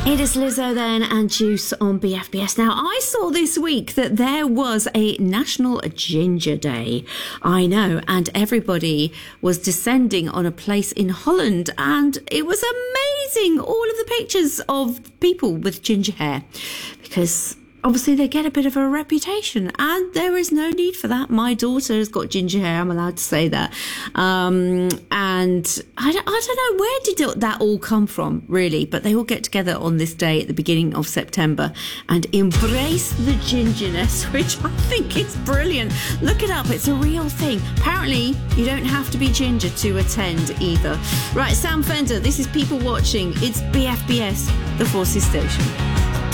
It is Lizzo then and Juice on BFBS. Now, I saw this week that there was a National Ginger Day. I know, and everybody was descending on a place in Holland, and it was amazing, all of the pictures of people with ginger hair, because obviously they get a bit of a reputation, and there is no need for that. My daughter has got ginger hair, I'm allowed to say that. And I don't know, where did that all come from, really? But they all get together on this day at the beginning of September and embrace the gingerness, which I think is brilliant. Look it up, it's a real thing. Apparently, you don't have to be ginger to attend either. Right, Sam Fender, this is People Watching. It's BFBS, the Forces Station.